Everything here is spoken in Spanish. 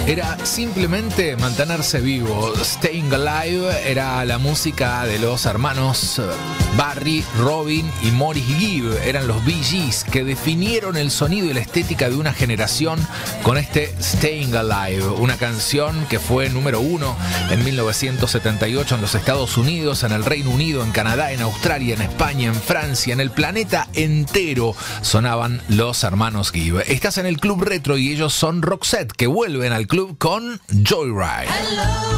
era simplemente mantenerse vivo. Staying Alive era la música de los hermanos Barry, Robin y Maurice Gibb. Eran los Bee Gees que definieron el sonido y la estética de una generación con este Staying Alive, una canción que fue número 1 en 1978 en los Estados Unidos, en el Reino Unido, en Canadá, en Australia, en España, en Francia, en el planeta entero sonaban los hermanos Gibb. Estás en el Club Retro y ellos son Roxette, que vuelven al club con Joyride.